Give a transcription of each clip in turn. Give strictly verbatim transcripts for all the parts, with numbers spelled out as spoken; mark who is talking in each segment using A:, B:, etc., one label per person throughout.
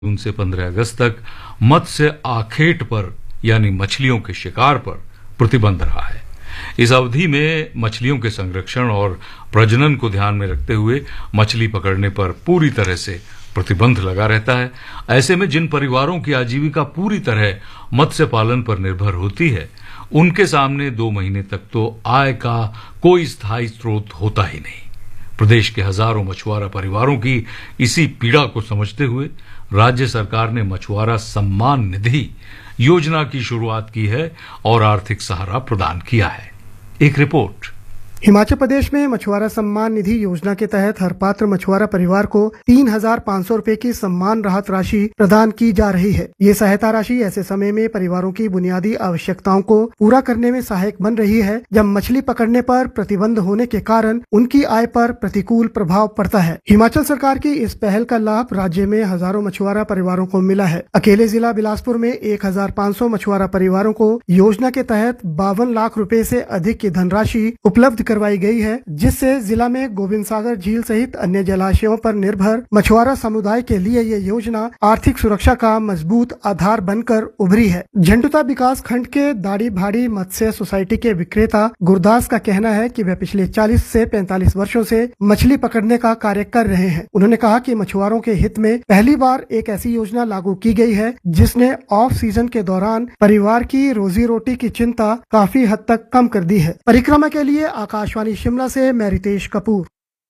A: जून से पंद्रह अगस्त तक मत्स्य आखेट पर यानी मछलियों के शिकार पर प्रतिबंध रहा है। इस अवधि में मछलियों के संरक्षण और प्रजनन को ध्यान में रखते हुए मछली पकड़ने पर पूरी तरह से प्रतिबंध लगा रहता है। ऐसे में जिन परिवारों की आजीविका पूरी तरह मत्स्य पालन पर निर्भर होती है, उनके सामने दो महीने तक तो आय का कोई स्थायी स्रोत होता ही नहीं। प्रदेश के हजारों मछुआरा परिवारों की इसी पीड़ा को समझते हुए राज्य सरकार ने मछुआरा सम्मान निधि योजना की शुरुआत की है और आर्थिक सहारा प्रदान किया है। एक रिपोर्ट।
B: हिमाचल प्रदेश में मछुआरा सम्मान निधि योजना के तहत हर पात्र मछुआरा परिवार को तीन हजार पाँच सौ रूपए की सम्मान राहत राशि प्रदान की जा रही है। ये सहायता राशि ऐसे समय में परिवारों की बुनियादी आवश्यकताओं को पूरा करने में सहायक बन रही है जब मछली पकड़ने पर प्रतिबंध होने के कारण उनकी आय पर प्रतिकूल प्रभाव पड़ता है। हिमाचल सरकार की इस पहल का लाभ राज्य में हजारों मछुआरा परिवारों को मिला है। अकेले जिला बिलासपुर में एक हजार पाँच सौ मछुआरा परिवारों को योजना के तहत बावन लाख रूपए से अधिक की धनराशि उपलब्ध करवाई गई है, जिससे जिला में गोविंद सागर झील सहित अन्य जलाशयों पर निर्भर मछुआरा समुदाय के लिए ये योजना आर्थिक सुरक्षा का मजबूत आधार बनकर उभरी है। झंडुता विकास खंड के दाढ़ी भाड़ी मत्स्य सोसाइटी के विक्रेता गुरदास का कहना है कि वे पिछले चालीस से पैंतालीस वर्षों से मछली पकड़ने का कार्य कर रहे हैं। उन्होंने कहा कि मछुआरों के हित में पहली बार एक ऐसी योजना लागू की गई है जिसने ऑफ सीजन के दौरान परिवार की रोजी रोटी की चिंता काफी हद तक कम कर दी है। परिक्रमा के लिए आकाशवाणी शिमला से मैं Ritesh Kapoor.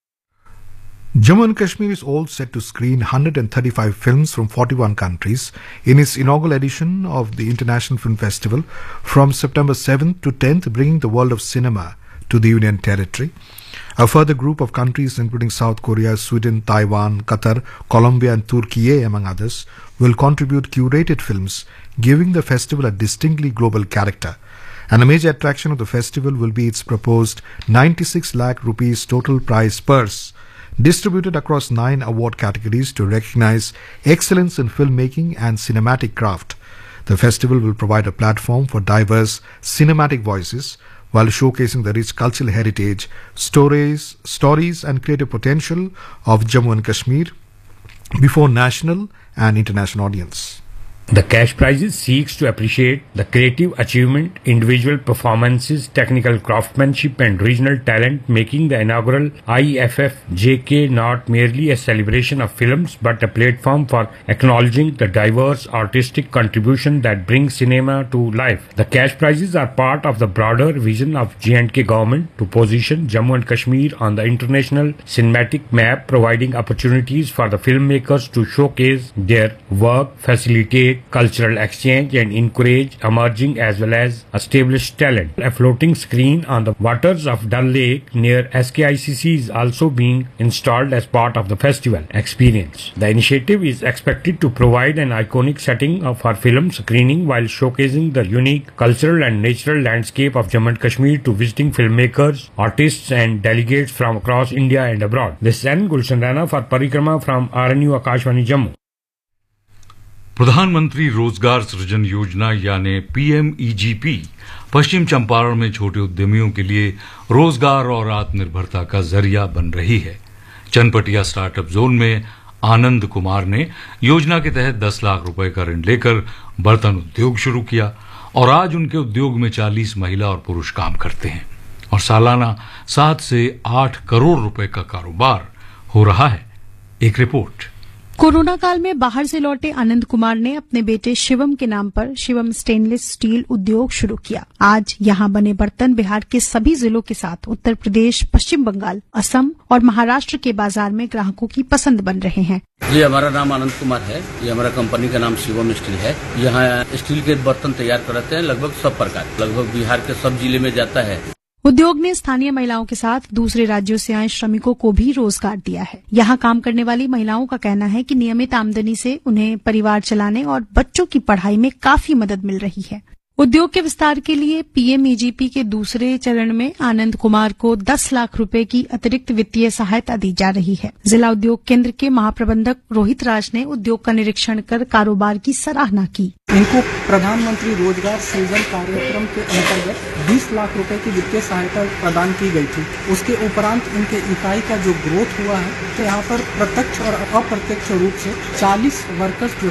C: Jammu and Kashmir is all set to screen one hundred thirty-five films from forty-one countries in its inaugural edition of the International Film Festival from September seventh to tenth, bringing the world of cinema to the Union Territory. A further group of countries including South Korea, Sweden, Taiwan, Qatar, Colombia and Turkey, among others, will contribute curated films, giving the festival a distinctly global character. And a major attraction of the festival will be its proposed ninety-six lakh rupees total prize purse, distributed across nine award categories to recognize excellence in filmmaking and cinematic craft. The festival will provide a platform for diverse cinematic voices while showcasing the rich cultural heritage, stories, stories and creative potential of Jammu and Kashmir before national and international audience.
D: The cash prizes seeks to appreciate the creative achievement, individual performances, technical craftsmanship and regional talent, making the inaugural I F F J K not merely a celebration of films but a platform for acknowledging the diverse artistic contribution that brings cinema to life. The cash prizes are part of the broader vision of J and K government to position Jammu and Kashmir on the international cinematic map, providing opportunities for the filmmakers to showcase their work, facilitate cultural exchange and encourage emerging as well as established talent. A floating screen on the waters of Dal Lake near S K I C C is also being installed as part of the festival experience. The initiative is expected to provide an iconic setting for film screening while showcasing the unique cultural and natural landscape of Jammu and Kashmir to visiting filmmakers, artists and delegates from across India and abroad. This is N. Gulshan Rana for Parikrama from R N U Akashvani Jammu.
A: प्रधानमंत्री रोजगार सृजन योजना यानी P M E G P पश्चिम चंपारण में छोटे उद्यमियों के लिए रोजगार और आत्मनिर्भरता का जरिया बन रही है। चनपटिया स्टार्टअप जोन में आनंद कुमार ने योजना के तहत दस लाख रुपए का ऋण लेकर बर्तन उद्योग शुरू किया और आज उनके उद्योग में चालीस महिला और पुरुष काम करते हैं और सालाना सात से आठ करोड़ रुपए का कारोबार हो रहा है। एक रिपोर्ट।
E: कोरोना काल में बाहर से लौटे आनंद कुमार ने अपने बेटे शिवम के नाम पर शिवम स्टेनलेस स्टील उद्योग शुरू किया। आज यहां बने बर्तन बिहार के सभी जिलों के साथ उत्तर प्रदेश, पश्चिम बंगाल, असम और महाराष्ट्र के बाजार में ग्राहकों की पसंद बन रहे हैं।
F: ये हमारा नाम आनंद कुमार है। ये हमारा कंपनी का नाम शिवम स्टील है। यहाँ स्टील के बर्तन तैयार करते हैं लगभग सब प्रकार, लगभग बिहार के सब जिले में जाता है।
E: उद्योग ने स्थानीय महिलाओं के साथ दूसरे राज्यों से आए श्रमिकों को भी रोजगार दिया है। यहाँ काम करने वाली महिलाओं का कहना है कि नियमित आमदनी से उन्हें परिवार चलाने और बच्चों की पढ़ाई में काफी मदद मिल रही है। उद्योग के विस्तार के लिए पीएमईजीपी के दूसरे चरण में आनंद कुमार को दस लाख रुपए की अतिरिक्त वित्तीय सहायता दी जा रही है। जिला उद्योग केंद्र के महाप्रबंधक रोहित राज ने उद्योग का निरीक्षण कर कारोबार की सराहना की।
G: इनको प्रधानमंत्री रोजगार सृजन कार्यक्रम के अंतर्गत बीस लाख रुपए की वित्तीय सहायता प्रदान की गई थी। उसके उपरांत इनके इकाई का जो ग्रोथ हुआ है, तो यहाँ पर प्रत्यक्ष और अप्रत्यक्ष रूप से चालीस वर्कर्स